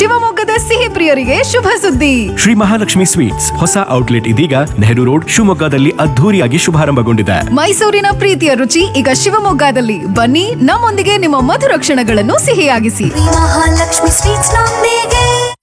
ಶಿವಮೊಗ್ಗದ ಸಿಹಿ ಪ್ರಿಯರಿಗೆ ಶುಭ ಸುದ್ದಿ. ಶ್ರೀ ಮಹಾಲಕ್ಷ್ಮಿ ಸ್ವೀಟ್ಸ್ ಹೊಸ ಔಟ್ಲೆಟ್ ಇದೀಗ ನೆಹರು ರೋಡ್ ಶಿವಮೊಗ್ಗದಲ್ಲಿ ಅದ್ಧೂರಿಯಾಗಿ ಶುಭಾರಂಭಗೊಂಡಿದೆ. ಮೈಸೂರಿನ ಪ್ರೀತಿಯ ರುಚಿ ಈಗ ಶಿವಮೊಗ್ಗದಲ್ಲಿ. ಬನ್ನಿ, ನಮ್ಮೊಂದಿಗೆ ನಿಮ್ಮ ಮಧುರ ಕ್ಷಣಗಳನ್ನು ಸಿಹಿಯಾಗಿಸಿ. ಮಹಾಲಕ್ಷ್ಮಿ ಸ್ವೀಟ್ಸ್ ನೊಂದಿಗೆ.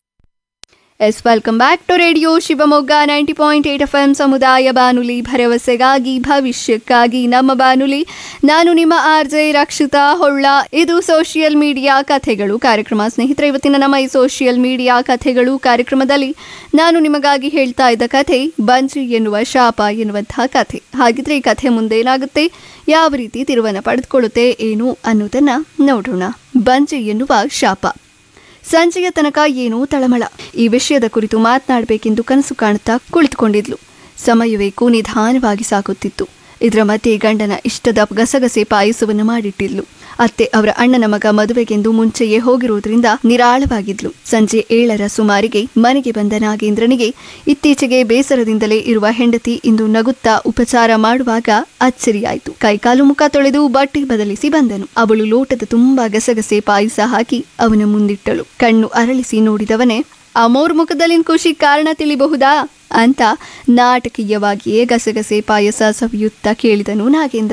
Welcome back to radio Shivamogga 90.8 FM ಸಮುದಾಯ ಬಾನುಲಿ, ಭರವಸೆಗಾಗಿ ಭವಿಷ್ಯಕ್ಕಾಗಿ ನಮ್ಮ ಬಾನುಲಿ. ನಾನು ನಿಮ್ಮ RJ ರಕ್ಷಿತಾ ಹೊಳ್ಳ. ಇದು ಸೋಷಿಯಲ್ ಮೀಡಿಯಾ ಕಥೆಗಳು ಕಾರ್ಯಕ್ರಮ. ಸ್ನೇಹಿತರೆ, ಇವತ್ತಿನ ನಮ್ಮ ಈ ಸೋಷಿಯಲ್ ಮೀಡಿಯಾ ಕಥೆಗಳು ಕಾರ್ಯಕ್ರಮದಲ್ಲಿ ನಾನು ನಿಮಗಾಗಿ ಹೇಳ್ತಾ ಇದ್ದ ಕಥೆ ಬಂಜಿ ಎನ್ನುವ ಶಾಪ ಎನ್ನುವಂತಹ ಕಥೆ. ಹಾಗಿದ್ರೆ ಈ ಕಥೆ ಮುಂದೇನಾಗುತ್ತೆ, ಯಾವ ರೀತಿ ತಿರುವನ್ನು ಪಡೆದುಕೊಳ್ಳುತ್ತೆ ಏನು ಅನ್ನೋದನ್ನ ನೋಡೋಣ. ಬಂಜಿ ಎನ್ನುವ ಶಾಪ. ಸಂಜೆಯ ತನಕ ಏನೋ ತಳಮಳ. ಈ ವಿಷಯದ ಕುರಿತು ಮಾತನಾಡಬೇಕೆಂದು ಕನಸು ಕಾಣುತ್ತಾ ಕುಳಿತುಕೊಂಡಿದ್ಲು. ಸಮಯವೇಕೋ ನಿಧಾನವಾಗಿ ಸಾಗುತ್ತಿತ್ತು. ಇದರ ಮಧ್ಯೆ ಗಂಡನ ಇಷ್ಟದ ಗಸಗಸೆ ಪಾಯಸವನ್ನು ಮಾಡಿಟ್ಟಿದ್ಲು. ಅತ್ತೆ ಅವರ ಅಣ್ಣನ ಮಗ ಮದುವೆಗೆಂದು ಮುಂಚೆಯೇ ಹೋಗಿರುವುದರಿಂದ ನಿರಾಳವಾಗಿದ್ಲು. ಸಂಜೆ 7ರ ಸುಮಾರಿಗೆ ಮನೆಗೆ ಬಂದ ನಾಗೇಂದ್ರನಿಗೆ ಇತ್ತೀಚೆಗೆ ಬೇಸರದಿಂದಲೇ ಇರುವ ಹೆಂಡತಿ ಇಂದು ನಗುತ್ತಾ ಉಪಚಾರ ಮಾಡುವಾಗ ಅಚ್ಚರಿಯಾಯಿತು. ಕೈಕಾಲು ಮುಖ ತೊಳೆದು ಬಟ್ಟೆ ಬದಲಿಸಿ ಬಂದನು. ಅವಳು ಲೋಟದ ತುಂಬಾ ಗಸಗಸೆ ಪಾಯಸ ಹಾಕಿ ಅವನ ಮುಂದಿಟ್ಟಳು. ಕಣ್ಣು ಅರಳಿಸಿ ನೋಡಿದವನೇ, ಅಮೋರ್ ಮುಖದಲ್ಲಿನ ಖುಷಿ ಕಾರಣ ತಿಳಿಬಹುದಾ ಅಂತ ನಾಟಕೀಯವಾಗಿಯೇ ಗಸಗಸೆ ಪಾಯಸ ಸವಿಯುತ್ತಾ ಕೇಳಿದನು ನಾಗೇಂದ್ರ.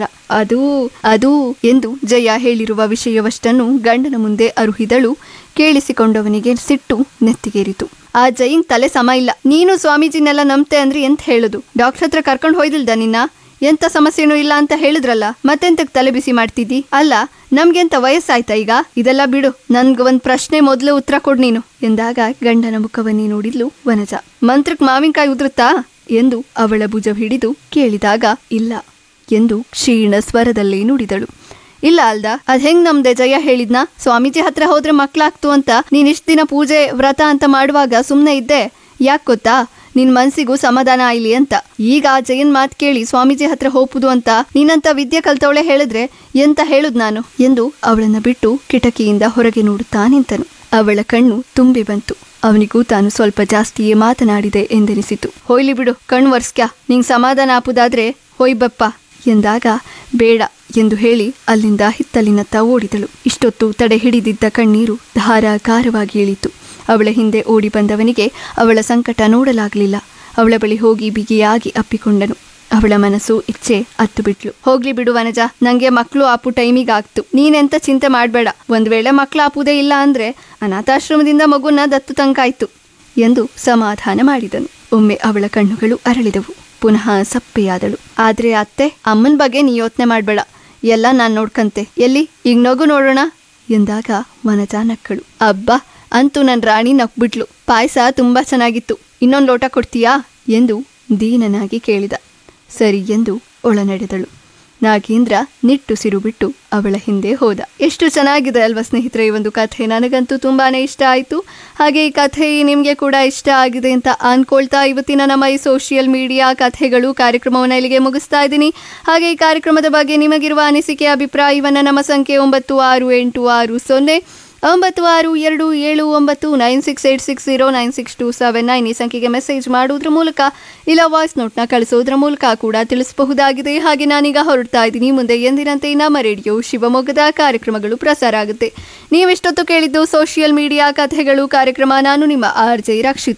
ಅದು ಎಂದು ಜಯ ಹೇಳಿರುವ ವಿಷಯವಷ್ಟನ್ನು ಗಂಡನ ಮುಂದೆ ಅರುಹಿದಳು. ಕೇಳಿಸಿಕೊಂಡವನಿಗೆ ಸಿಟ್ಟು ನೆತ್ತಿಗೇರಿತು. ಆ ಜಯಿಂಗ್ ತಲೆ ಸಮ ಇಲ್ಲ. ನೀನು ಸ್ವಾಮೀಜಿನೆಲ್ಲ ನಂಬ್ತೆ ಅಂದ್ರೆ ಎಂತ ಹೇಳುದು? ಡಾಕ್ಟರ್ ಹತ್ರ ಕರ್ಕೊಂಡು ಹೋಯ್ದಿಲ್ದ ನಿನ್ನ? ಎಂತ ಸಮಸ್ಯೆನೂ ಇಲ್ಲ ಅಂತ ಹೇಳಿದ್ರಲ್ಲ, ಮತ್ತೆಂತಕ್ ತಲೆ ಬಿಸಿ ಮಾಡ್ತಿದ್ದಿ? ಅಲ್ಲ, ನಮ್ಗೆಂತ ವಯಸ್ಸಾಯ್ತಾ ಈಗ? ಇದೆಲ್ಲ ಬಿಡು, ನನ್ಗ ಒಂದ್ ಪ್ರಶ್ನೆ ಮೊದಲು ಉತ್ತರ ಕೊಡ್ ನೀನು ಎಂದಾಗ ಗಂಡನ ಮುಖವನ್ನೇ ನೋಡಿದ್ಲು ವನಜ. ಮಂತ್ರಕ್ ಮಾವಿನಕಾಯಿ ಉದುರುತ್ತಾ ಎಂದು ಅವಳ ಭುಜ ಹಿಡಿದು ಕೇಳಿದಾಗ ಇಲ್ಲ ಎಂದು ಕ್ಷೀಣ ಸ್ವರದಲ್ಲೇ ನುಡಿದಳು. ಇಲ್ಲ ಅಲ್ದ, ಅದ್ ಹೆಂಗ್ ನಮ್ದೆ ಜಯ ಹೇಳಿದ್ನಾ? ಸ್ವಾಮೀಜಿ ಹತ್ರ ಹೋದ್ರೆ ಮಕ್ಳಾಗ್ತು ಅಂತ ನೀನ್ ಇಷ್ಟ ದಿನ ಪೂಜೆ ವ್ರತ ಅಂತ ಮಾಡುವಾಗ ಸುಮ್ನೆ ಇದ್ದೆ. ಯಾಕೆ ಗೊತ್ತಾ? ನಿನ್ ಮನ್ಸಿಗೂ ಸಮಾಧಾನ ಆಯ್ಲಿ ಅಂತ. ಈಗ ಆ ಜಯನ್ ಮಾತ್ ಕೇಳಿ ಸ್ವಾಮೀಜಿ ಹತ್ರ ಹೋಗುದು ಅಂತ ನೀನಂತ ವಿದ್ಯೆ ಕಲ್ತವಳೆ ಹೇಳಿದ್ರೆ ಎಂತ ಹೇಳುದ್ ನಾನು ಎಂದು ಅವಳನ್ನ ಬಿಟ್ಟು ಕಿಟಕಿಯಿಂದ ಹೊರಗೆ ನೋಡುತ್ತಾ ನಿಂತನು. ಅವಳ ಕಣ್ಣು ತುಂಬಿ ಬಂತು. ಅವನಿಗೂ ತಾನು ಸ್ವಲ್ಪ ಜಾಸ್ತಿಯೇ ಮಾತನಾಡಿದೆ ಎಂದೆನಿಸಿತು. ಹೋಯ್ಲಿ ಬಿಡು, ಕಣ್ಣು ವರ್ಸ್ಕ್ಯಾ, ನಿಂಗ್ ಸಮಾಧಾನ ಆಪುದಾದ್ರೆ ಹೋಯ್ಬಪ್ಪ ಎಂದಾಗ ಬೇಡ ಎಂದು ಹೇಳಿ ಅಲ್ಲಿಂದ ಹಿತ್ತಲಿನತ್ತ ಓಡಿದಳು. ಇಷ್ಟೊತ್ತು ತಡೆ ಹಿಡಿದಿದ್ದ ಕಣ್ಣೀರು ಧಾರಾಕಾರವಾಗಿ ಇಳಿತು. ಅವಳ ಹಿಂದೆ ಓಡಿ ಬಂದವನಿಗೆ ಅವಳ ಸಂಕಟ ನೋಡಲಾಗಲಿಲ್ಲ. ಅವಳ ಬಳಿ ಹೋಗಿ ಬಿಗಿಯಾಗಿ ಅಪ್ಪಿಕೊಂಡನು. ಅವಳ ಮನಸ್ಸು ಇಚ್ಛೆ ಅತ್ತು ಬಿಟ್ಲು. ಹೋಗ್ಲಿ ಬಿಡು ವನಜ, ನಂಗೆ ಮಕ್ಕಳು ಆಪು ಟೈಮಿಗೆ ಆಗ್ತು. ನೀನೆಂತ ಚಿಂತೆ ಮಾಡಬೇಡ. ಒಂದ್ ವೇಳೆ ಮಕ್ಕಳು ಆಪುದೇ ಇಲ್ಲ ಅಂದ್ರೆ ಅನಾಥಾಶ್ರಮದಿಂದ ಮಗುನ ದತ್ತು ತಂಕಾಯ್ತು ಎಂದು ಸಮಾಧಾನ ಮಾಡಿದನು. ಒಮ್ಮೆ ಅವಳ ಕಣ್ಣುಗಳು ಅರಳಿದವು. ಪುನಃ ಸಪ್ಪೆಯಾದಳು. ಆದ್ರೆ ಅತ್ತೆ, ಅಮ್ಮನ ಬಗ್ಗೆ ನೀ ಯೋಚನೆ ಮಾಡ್ಬೇಡ, ಎಲ್ಲ ನಾನ್ ನೋಡ್ಕಂತೆ. ಎಲ್ಲಿ ಈಗ ನಗು ನೋಡೋಣ ಎಂದಾಗ ವನಜ ನಕ್ಕಳು. ಅಬ್ಬಾ, ಅಂತೂ ನನ್ನ ರಾಣಿ ನಕ್ಬಿಟ್ಲು. ಪಾಯಸ ತುಂಬಾ ಚೆನ್ನಾಗಿತ್ತು, ಇನ್ನೊಂದು ಲೋಟ ಕೊಡ್ತೀಯಾ ಎಂದು ದೀನನಾಗಿ ಕೇಳಿದ. ಸರಿ ಎಂದು ಒಳನಡೆದಳು. ನಾಗೇಂದ್ರ ನಿಟ್ಟುಸಿರು ಬಿಟ್ಟು ಅವಳ ಹಿಂದೆ ಹೋದ. ಎಷ್ಟು ಚೆನ್ನಾಗಿದೆ ಅಲ್ವಾ ಸ್ನೇಹಿತರೆ ಈ ಒಂದು ಕಥೆ? ನನಗಂತೂ ತುಂಬಾನೇ ಇಷ್ಟ ಆಯಿತು. ಹಾಗೆ ಈ ಕಥೆ ನಿಮಗೆ ಕೂಡ ಇಷ್ಟ ಆಗಿದೆ ಅಂತ ಅನ್ಕೊಳ್ತಾ ಇವತ್ತಿನ ನಮ್ಮ ಈ ಸೋಷಿಯಲ್ ಮೀಡಿಯಾ ಕಥೆಗಳು ಕಾರ್ಯಕ್ರಮವನ್ನು ಇಲ್ಲಿಗೆ ಮುಗಿಸ್ತಾ ಇದ್ದೀನಿ. ಹಾಗೆ ಈ ಕಾರ್ಯಕ್ರಮದ ಬಗ್ಗೆ ನಿಮಗಿರುವ ಅನಿಸಿಕೆ ಅಭಿಪ್ರಾಯವನ್ನು ನಮ್ಮ ಸಂಖ್ಯೆ 96862796809627 ಈ ಸಂಖ್ಯೆಗೆ ಮೆಸೇಜ್ ಮಾಡುವುದರ ಮೂಲಕ ಇಲ್ಲ ವಾಯ್ಸ್ ನೋಟ್ನ ಕಳಿಸೋದ್ರ ಮೂಲಕ ಕೂಡ ತಿಳಿಸಬಹುದಾಗಿದೆ. ಹಾಗೆ ನಾನೀಗ ಹೊರಡ್ತಾ ಇದ್ದೀನಿ. ಮುಂದೆ ಎಂದಿನಂತೆ ನಮ್ಮ ರೇಡಿಯೋ ಶಿವಮೊಗ್ಗದ ಕಾರ್ಯಕ್ರಮಗಳು ಪ್ರಸಾರ ಆಗುತ್ತೆ. ನೀವೆಷ್ಟೊತ್ತು ಕೇಳಿದ್ದು ಸೋಷಿಯಲ್ ಮೀಡಿಯಾ ಕಥೆಗಳು ಕಾರ್ಯಕ್ರಮ. ನಾನು ನಿಮ್ಮ RJ ರಕ್ಷಿತಾ.